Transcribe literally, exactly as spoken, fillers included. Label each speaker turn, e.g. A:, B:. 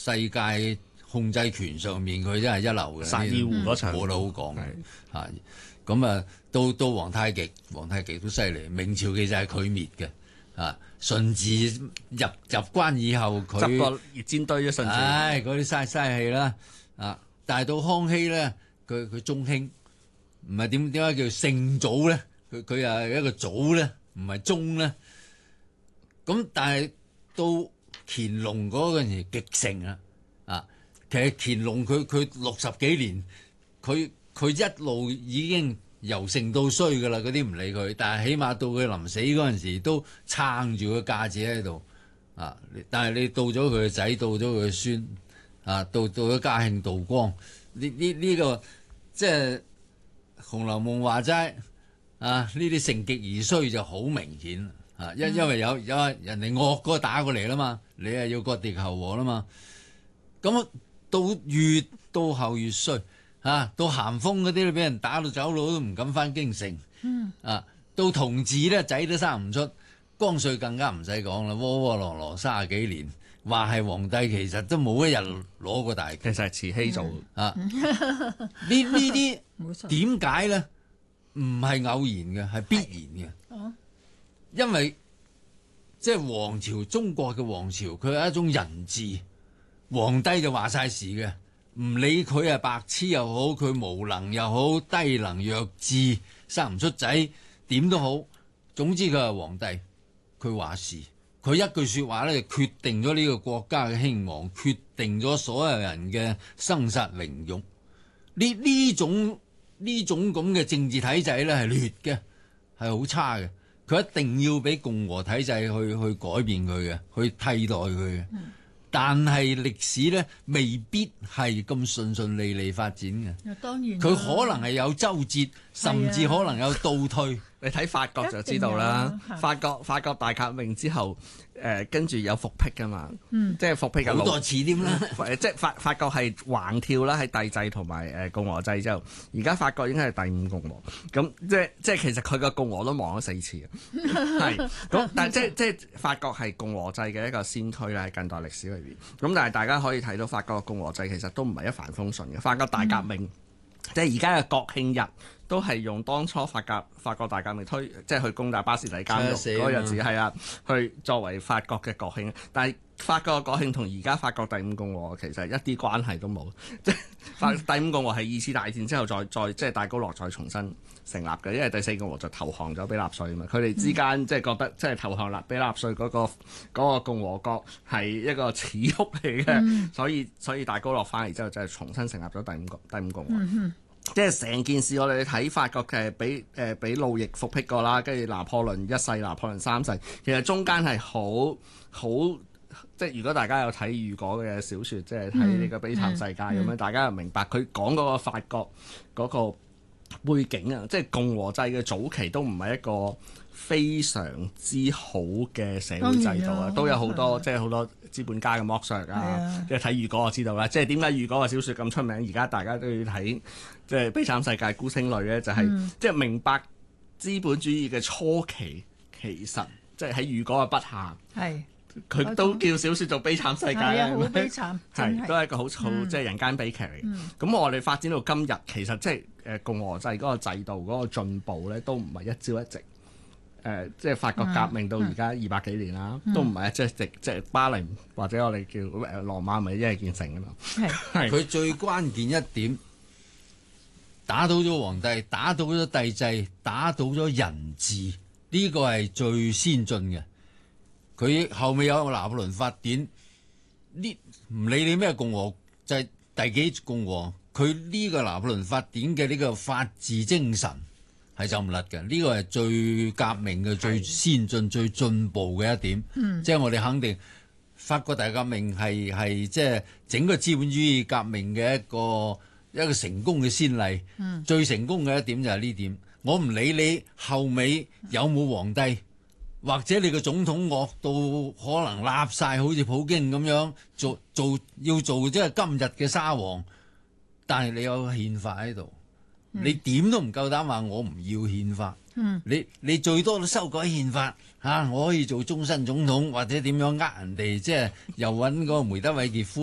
A: 世界控制權上面佢真係一流嘅。
B: 薩爾湖嗰場
A: 冇得好講嚇。咁啊，到到皇太極，皇太極都犀利。明朝其實係佢滅嘅。啊，順治入入關以後，佢
B: 執個熱煎堆咗順治。
A: 唉，嗰啲嘥嘥氣啦。啊，但係到康熙咧，佢佢中興，唔係點點解叫聖祖咧？佢佢係一個祖咧，唔係宗咧。咁但係到乾隆嗰陣時極盛啊！啊，其實乾隆佢佢六十幾年，佢佢一路已經由盛到衰噶啦，嗰啲唔理佢，但係起碼到佢臨死嗰陣時都撐住個架子喺度啊！但係你到咗佢個仔，到咗佢個孫啊，到到咗嘉慶、道光，呢呢呢個即係《紅樓夢》話齋啊，呢啲盛極而衰就好明顯啊！因因為有有人哋惡嗰個打過嚟啦嘛，你係要割地求和啦嘛，咁到越到後越衰。啊！到咸豐嗰啲咧，俾人打到走佬都唔敢翻京城。嗯。啊！到同治咧，仔都生唔出，光緒更加唔使講啦，窩窩囊囊三十幾年，話係皇帝其實都冇一日攞過大旗。
B: 其實係慈禧做。
A: 嗯、啊！呢呢啲點解咧？唔係偶然嘅，係必然嘅。哦。因為即係皇朝，中國嘅皇朝，佢係一種人治，皇帝就話晒事嘅。唔理佢係白痴又好，佢無能又好，低能弱智，生唔出仔，點都好，總之佢係皇帝，佢話事，佢一句說話咧就決定咗呢個國家嘅興亡，決定咗所有人嘅生殺榮辱。呢呢種呢種咁嘅政治體制咧係劣嘅，係好差嘅，佢一定要俾共和體制去去改變佢嘅，去替代佢嘅。嗯，但係歷史咧未必係咁順順利利發展嘅，
C: 當然
A: 佢可能係有周折，甚至可能有倒退。
B: 你睇法國就知道啦，法國法國大革命之後，誒跟住有復辟噶嘛，嗯、即係復辟嘅
A: 好多次添啦。
B: 即係法法國係橫跳啦，喺帝制同埋誒共和制之後，而家法國已經係第五共和，咁即係即係其實佢個共和都亡咗四次嘅，係咁，但係即係即係法國係共和制嘅一個先驅啦，喺近代歷史裏邊。咁但係大家可以睇到法國嘅共和制其實都唔係一帆風順嘅，法國大革命。嗯即係而家嘅國慶日都係用當初法革法國大革命推即係去攻打巴士底監獄嗰個日子係啊，去作為法國嘅國慶。但係法國嘅國慶同而家法國第五共和其實一啲關係都冇。即係法第五共和係二次大戰之後再再即係戴高樂再重新成立嘅，因為第四共和就投降咗俾納粹啊嘛。佢哋之間即係覺得即係投降納俾納粹嗰個嗰個共和國係一個恥辱嚟嘅，嗯，所以所以戴高樂翻嚟之後就係重新成立咗第五共第五共和。嗯，即係成件事，我哋睇法國嘅俾誒俾路易復辟過啦，跟住拿破崙一世、拿破崙三世，其實中間係好好，即係如果大家有睇雨果嘅小説，即係睇呢個悲慘世界咁樣，嗯嗯、大家就明白佢講嗰個法國嗰個背景啊，即係共和制嘅早期都唔係一個非常之好嘅社會制度啊，都有好多即係好多資本家嘅剝削啊。即係睇雨果我知道啦，即係點解雨果嘅小説咁出名？而家大家都要睇即係悲慘世界孤星淚咧，就係、是嗯、即係明白資本主義嘅初期，其實即係喺雨果嘅筆下，係佢是都叫小説做悲慘世界啊，
C: 好悲慘，
B: 係都係一個好好即係人間悲劇嚟嘅。咁、嗯、我哋發展到今日，其實即係誒共和制嗰個制度嗰個進步咧，都唔係一朝一夕。誒、呃，即係法國革命到而家二百幾年啦，嗯、都唔係即係直即係巴黎或者我哋叫誒羅馬咪一夜建成㗎嘛。係係
A: 佢最關鍵一點，打倒咗皇帝，打倒咗帝制，打倒咗人治，呢、這個係最先進嘅。佢後尾有個拿破崙法典，呢唔理你咩共和就係第幾共和，佢呢個拿破崙法典嘅呢個法治精神係走唔甩嘅，呢個係最革命嘅、最先進、最進步嘅一點。嗯、即係我哋肯定法國大革命係係即係整個資本主義革命嘅一個一個成功嘅先例。嗯、最成功嘅一點就係呢點。我唔理你後尾有冇皇帝，或者你個總統惡到可能立晒，好似普京咁樣做做要做即係今日嘅沙皇，但係你有憲法喺度。你點都唔夠膽話我唔要憲法，嗯、你你最多都修改憲法嚇、啊，我可以做終身總統或者點樣呃人哋，即係又揾嗰個梅德韋傑夫。